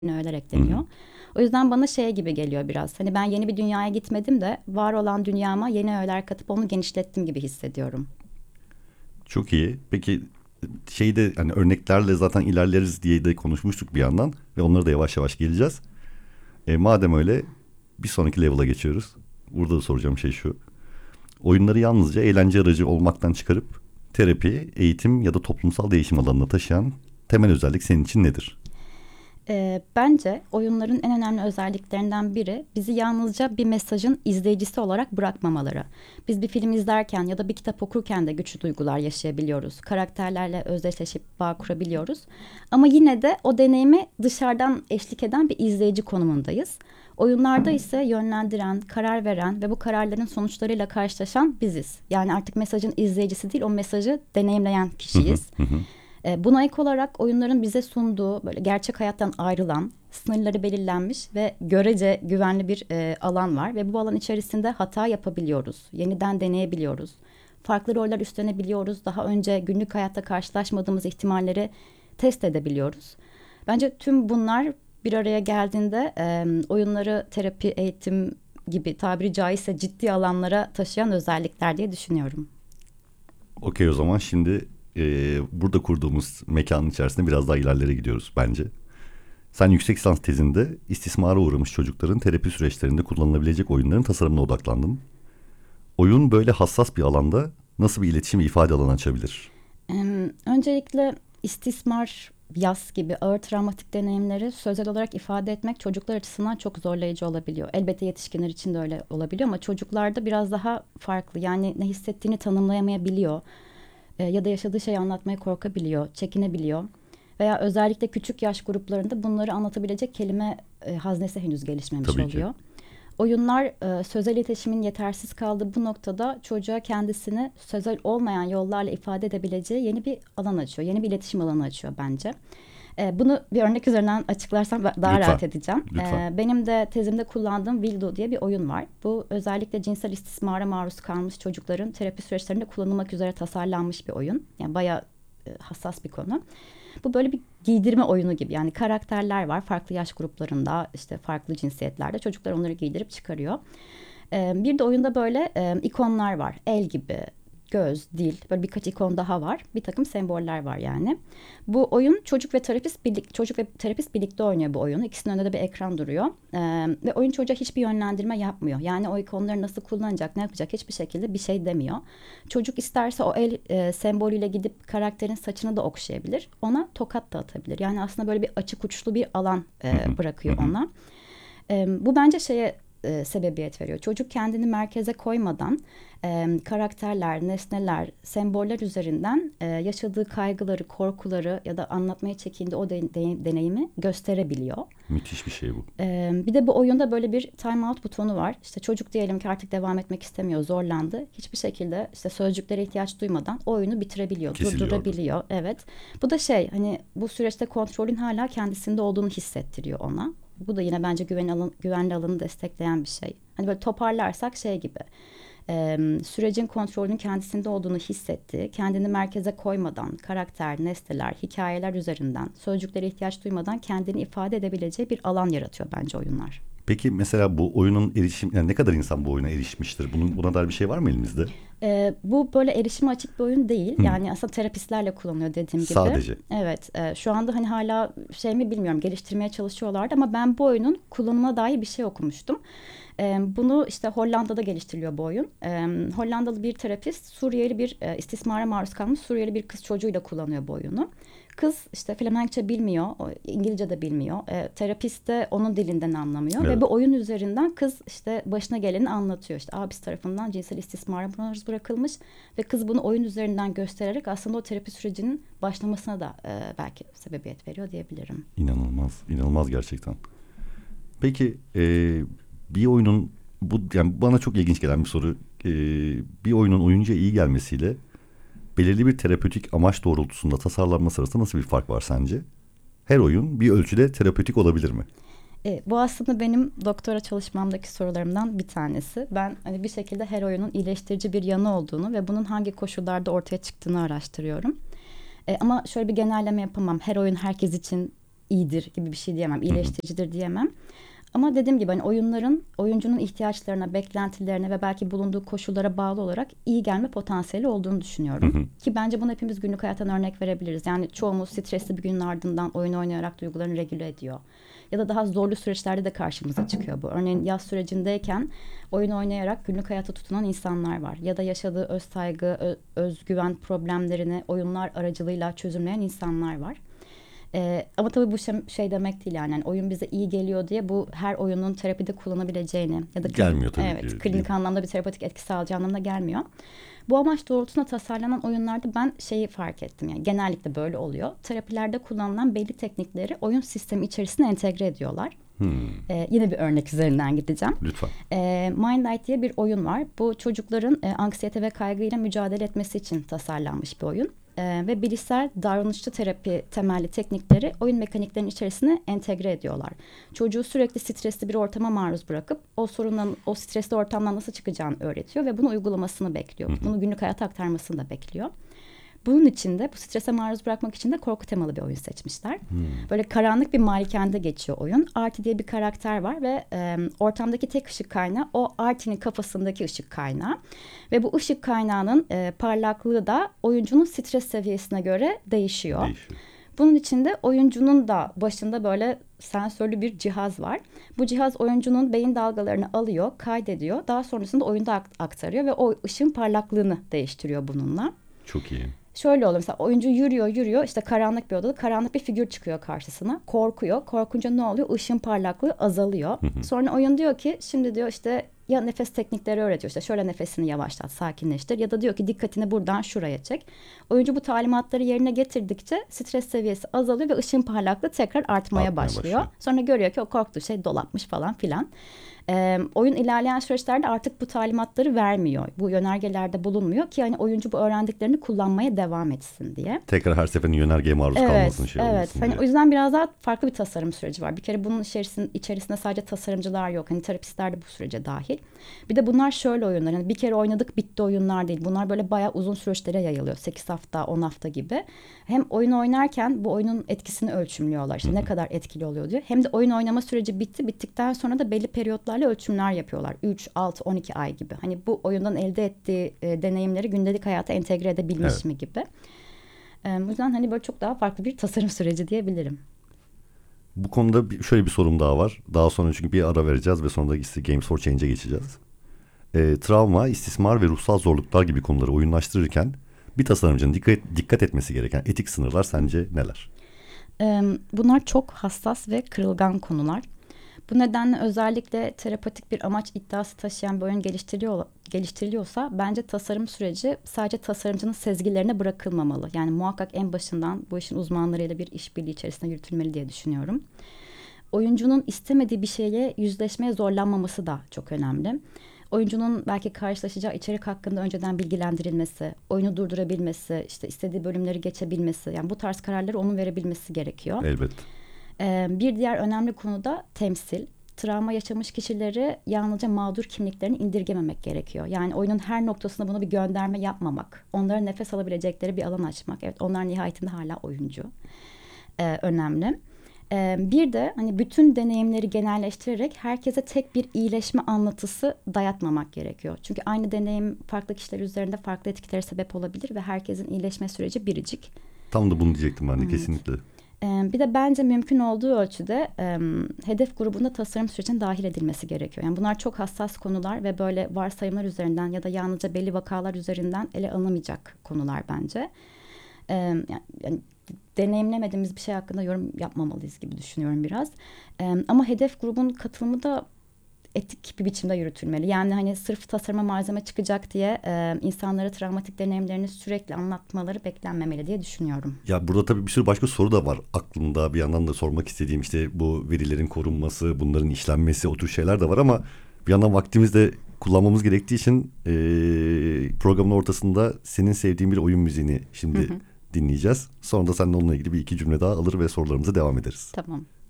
öğeler Hı hı. ekleniyor. O yüzden bana şey gibi geliyor biraz. Hani ben yeni bir dünyaya gitmedim de var olan dünyama yeni öğeler katıp onu genişlettim gibi hissediyorum. Çok iyi. Peki şeyde hani örneklerle zaten ilerleriz diye de konuşmuştuk bir yandan ve onlara da yavaş yavaş geleceğiz. Madem öyle bir sonraki level'a geçiyoruz. Burada da soracağım şey şu. Oyunları yalnızca eğlence aracı olmaktan çıkarıp terapi, eğitim ya da toplumsal değişim alanına taşıyan temel özellik senin için nedir? Bence oyunların en önemli özelliklerinden biri bizi yalnızca bir mesajın izleyicisi olarak bırakmamaları. Biz bir film izlerken ya da bir kitap okurken de güçlü duygular yaşayabiliyoruz. Karakterlerle özdeşleşip bağ kurabiliyoruz. Ama yine de o deneyimi dışarıdan eşlik eden bir izleyici konumundayız. Oyunlarda ise yönlendiren, karar veren ve bu kararların sonuçlarıyla karşılaşan biziz. Yani artık mesajın izleyicisi değil, o mesajı deneyimleyen Hı hı, kişiyiz. hı hı. Buna ek olarak oyunların bize sunduğu böyle gerçek hayattan ayrılan, sınırları belirlenmiş ve görece güvenli bir alan var. Ve bu alan içerisinde hata yapabiliyoruz, yeniden deneyebiliyoruz. Farklı roller üstlenebiliyoruz. Daha önce günlük hayatta karşılaşmadığımız ihtimalleri test edebiliyoruz. Bence tüm bunlar bir araya geldiğinde oyunları terapi, eğitim gibi tabiri caizse ciddi alanlara taşıyan özellikler diye düşünüyorum. Okey, o zaman şimdi burada kurduğumuz mekanın içerisinde biraz daha ilerlere gidiyoruz bence. Sen yüksek lisans tezinde istismara uğramış çocukların terapi süreçlerinde kullanılabilecek oyunların tasarımına odaklandın. Oyun böyle hassas bir alanda nasıl bir iletişim ve ifade alanı açabilir? Öncelikle istismar, yas gibi ağır travmatik deneyimleri sözel olarak ifade etmek çocuklar açısından çok zorlayıcı olabiliyor. Elbette yetişkinler için de öyle olabiliyor ama çocuklarda biraz daha farklı. Yani ne hissettiğini tanımlayamayabiliyor ya da yaşadığı şeyi anlatmaya korkabiliyor, çekinebiliyor. Veya özellikle küçük yaş gruplarında bunları anlatabilecek kelime haznesi henüz gelişmemiş Tabii ki. oluyor. Oyunlar sözel iletişimin yetersiz kaldığı bu noktada çocuğa kendisini sözel olmayan yollarla ifade edebileceği yeni bir alan açıyor. Yeni bir iletişim alanı açıyor bence. Bunu bir örnek üzerinden açıklarsam daha Lütfen. rahat edeceğim. Lütfen. Benim de tezimde kullandığım Vildo diye bir oyun var. Bu özellikle cinsel istismara maruz kalmış çocukların terapi süreçlerinde kullanılmak üzere tasarlanmış bir oyun. Yani bayağı hassas bir konu. Bu böyle bir giydirme oyunu gibi. Yani karakterler var farklı yaş gruplarında, işte farklı cinsiyetlerde. Çocuklar onları giydirip çıkarıyor. Bir de oyunda böyle ikonlar var. El gibi, göz, dil, böyle birkaç ikon daha var. Bir takım semboller var yani. Bu oyun çocuk ve terapist birlikte oynuyor bu oyunu. İkisinin önünde de bir ekran duruyor. Ve oyun çocuğa hiçbir yönlendirme yapmıyor. Yani o ikonları nasıl kullanacak, ne yapacak hiçbir şekilde bir şey demiyor. Çocuk isterse o el sembolüyle gidip karakterin saçını da okşayabilir. Ona tokat da atabilir. Yani aslında böyle bir açık uçlu bir alan Hı hı, hı bırakıyor hı. ona. Bu bence şeye sebebiyet veriyor. Çocuk kendini merkeze koymadan karakterler, nesneler, semboller üzerinden yaşadığı kaygıları, korkuları ya da anlatmaya çekindiği o deneyimi gösterebiliyor. Müthiş bir şey bu. Bir de bu oyunda böyle bir time out butonu var. İşte çocuk diyelim ki artık devam etmek istemiyor, zorlandı. Hiçbir şekilde işte sözcüklere ihtiyaç duymadan o oyunu bitirebiliyor, Kesiliyor orada. durdurabiliyor. Evet. Bu da şey hani bu süreçte kontrolün hala kendisinde olduğunu hissettiriyor ona. Bu da yine bence güvenli alanı destekleyen bir şey. Hani böyle toparlarsak şey gibi. Sürecin kontrolünün kendisinde olduğunu hissettiği, kendini merkeze koymadan, karakter, nesneler, hikayeler üzerinden, sözcüklere ihtiyaç duymadan kendini ifade edebileceği bir alan yaratıyor bence oyunlar. Peki mesela bu oyunun erişim, yani ne kadar insan bu oyuna erişmiştir? Buna dair bir şey var mı elimizde? Bu böyle erişime açık bir oyun değil. Hı. Yani aslında terapistlerle kullanılıyor dediğim gibi. Sadece. Evet, şu anda hani hala şey mi bilmiyorum geliştirmeye çalışıyorlardı ama ben bu oyunun kullanımına dair bir şey okumuştum. Bunu işte Hollanda'da geliştiriliyor bu oyun. Hollandalı bir terapist Suriyeli bir istismara maruz kalmış Suriyeli bir kız çocuğuyla kullanıyor bu oyunu. Kız işte Flemenkçe bilmiyor, İngilizce de bilmiyor. Terapist de onun dilinden anlamıyor ve Evet. bu oyun üzerinden kız işte başına geleni anlatıyor. İşte abisi tarafından cinsel istismara maruz bırakılmış ve kız bunu oyun üzerinden göstererek aslında o terapi sürecinin başlamasına da belki sebebiyet veriyor diyebilirim. İnanılmaz. İnanılmaz gerçekten. Peki bir oyunun bu yani bana çok ilginç gelen bir soru. Bir oyunun oyuncuya iyi gelmesiyle belirli bir terapötik amaç doğrultusunda tasarlanması arasında nasıl bir fark var sence? Her oyun bir ölçüde terapötik olabilir mi? Bu aslında benim doktora çalışmamdaki sorularımdan bir tanesi. Ben hani bir şekilde her oyunun iyileştirici bir yanı olduğunu ve bunun hangi koşullarda ortaya çıktığını araştırıyorum. Ama şöyle bir genelleme yapamam. Her oyun herkes için iyidir gibi bir şey diyemem. İyileştiricidir diyemem. Ama dediğim gibi hani oyunların oyuncunun ihtiyaçlarına, beklentilerine ve belki bulunduğu koşullara bağlı olarak iyi gelme potansiyeli olduğunu düşünüyorum. Ki bence bunu hepimiz günlük hayattan örnek verebiliriz. Yani çoğumuz stresli bir günün ardından oyun oynayarak duygularını regüle ediyor. Ya da daha zorlu süreçlerde de karşımıza çıkıyor bu. Örneğin yaz sürecindeyken oyun oynayarak günlük hayata tutunan insanlar var. Ya da yaşadığı öz saygı, özgüven problemlerini oyunlar aracılığıyla çözümleyen insanlar var. Ama tabii bu şey demek değil yani oyun bize iyi geliyor diye bu her oyunun terapide kullanabileceğini ya da gelmiyor tabii evet, ki. klinik anlamda bir terapatik etki sağlayacağı anlamına gelmiyor. Bu amaç doğrultusunda tasarlanan oyunlarda ben şeyi fark ettim yani genellikle böyle oluyor. Terapilerde kullanılan belli teknikleri oyun sistemi içerisine entegre ediyorlar. Yine bir örnek üzerinden gideceğim. Lütfen. Mind Light diye bir oyun var. Bu çocukların anksiyete ve kaygıyla mücadele etmesi için tasarlanmış bir oyun. Ve bilişsel davranışçı terapi temelli teknikleri oyun mekaniklerinin içerisine entegre ediyorlar. Çocuğu sürekli stresli bir ortama maruz bırakıp o stresli ortamdan nasıl çıkacağını öğretiyor ve bunu uygulamasını bekliyor. Bunu günlük hayata aktarmasını da bekliyor. Bunun için de bu strese maruz bırakmak için de korku temalı bir oyun seçmişler. Böyle karanlık bir malikanede geçiyor oyun. Artie diye bir karakter var ve ortamdaki tek ışık kaynağı o Artie'nin kafasındaki ışık kaynağı. Ve bu ışık kaynağının parlaklığı da oyuncunun stres seviyesine göre değişiyor. Bunun için de oyuncunun da başında böyle sensörlü bir cihaz var. Bu cihaz oyuncunun beyin dalgalarını alıyor, kaydediyor. Daha sonrasında oyunda aktarıyor ve o ışığın parlaklığını değiştiriyor bununla. Çok iyi. Şöyle oluyor mesela oyuncu yürüyor işte karanlık bir odada karanlık bir figür çıkıyor karşısına. Korkunca ne oluyor? Işığın parlaklığı azalıyor. Sonra oyun diyor ki şimdi diyor işte ya nefes teknikleri öğretiyor işte şöyle nefesini yavaşlat, sakinleştir ya da diyor ki dikkatini buradan şuraya çek. Oyuncu bu talimatları yerine getirdikçe stres seviyesi azalıyor ve ışığın parlaklığı tekrar artmaya başlıyor. Sonra görüyor ki o korktuğu şey dolapmış falan filan. Oyun ilerleyen süreçlerde artık bu talimatları vermiyor. Bu yönergelerde bulunmuyor ki hani oyuncu bu öğrendiklerini kullanmaya devam etsin diye. Tekrar her seferinde yönergeye maruz kalmasın olmasın hani diye. o yüzden biraz daha farklı bir tasarım süreci var. Bir kere bunun içerisinde sadece tasarımcılar yok. Hani terapistler de bu sürece dahil. Bir de bunlar şöyle oyunlar. Yani bir kere oynadık bitti oyunlar değil. Bunlar böyle bayağı uzun süreçlere yayılıyor. 8 hafta, 10 hafta gibi. Hem oyun oynarken bu oyunun etkisini ölçümlüyorlar. İşte ne kadar etkili oluyor diyor. Hem de oyun oynama süreci bittikten sonra da belli periyotlarla ölçümler yapıyorlar. 3, 6, 12 ay gibi. Hani bu oyundan elde ettiği deneyimleri gündelik hayata entegre edebilmiş mi gibi. O yüzden hani böyle çok daha farklı bir tasarım süreci diyebilirim. Bu konuda şöyle bir sorum daha var. Daha sonra çünkü bir ara vereceğiz ve sonra da işte Games for Change'e geçeceğiz. Travma, istismar ve ruhsal zorluklar gibi konuları oyunlaştırırken bir tasarımcının dikkat etmesi gereken etik sınırlar sence neler? Bunlar çok hassas ve kırılgan konular. Bu nedenle özellikle terapatik bir amaç iddiası taşıyan bir oyun geliştiriliyorsa bence tasarım süreci sadece tasarımcının sezgilerine bırakılmamalı. Yani muhakkak en başından bu işin uzmanlarıyla bir işbirliği içerisinde yürütülmeli diye düşünüyorum. Oyuncunun istemediği bir şeye yüzleşmeye zorlanmaması da çok önemli. Oyuncunun belki karşılaşacağı içerik hakkında önceden bilgilendirilmesi, oyunu durdurabilmesi, işte istediği bölümleri geçebilmesi, yani bu tarz kararları onun verebilmesi gerekiyor. Elbette. Bir diğer önemli konu da temsil. Travma yaşamış kişileri yalnızca mağdur kimliklerini indirgememek gerekiyor. Yani oyunun her noktasında buna bir gönderme yapmamak. Onlara nefes alabilecekleri bir alan açmak. Evet, onlar nihayetinde hala oyuncu. Önemli. Bir de hani bütün deneyimleri genelleştirerek herkese tek bir iyileşme anlatısı dayatmamak gerekiyor. Çünkü aynı deneyim farklı kişiler üzerinde farklı etkilere sebep olabilir ve herkesin iyileşme süreci biricik. Tam da bunu diyecektim ben de kesinlikle. Bir de bence mümkün olduğu ölçüde hedef grubunda tasarım sürecine dahil edilmesi gerekiyor. Yani bunlar çok hassas konular ve böyle varsayımlar üzerinden ya da yalnızca belli vakalar üzerinden ele alınamayacak konular bence. Yani deneyimlemediğimiz bir şey hakkında yorum yapmamalıyız gibi düşünüyorum biraz. Ama hedef grubun katılımı da etik bir biçimde yürütülmeli. Yani hani sırf tasarıma malzeme çıkacak diye insanlara travmatik deneyimlerini sürekli anlatmaları beklenmemeli diye düşünüyorum. Ya burada tabii bir sürü başka soru da var aklımda. Bir yandan da sormak istediğim işte bu verilerin korunması, bunların işlenmesi, o tür şeyler de var ama bir yandan vaktimiz de kullanmamız gerektiği için programın ortasında senin sevdiğin bir oyun müziğini şimdi dinleyeceğiz. Sonra da seninle onunla ilgili bir iki cümle daha alır ve sorularımıza devam ederiz. Tamam.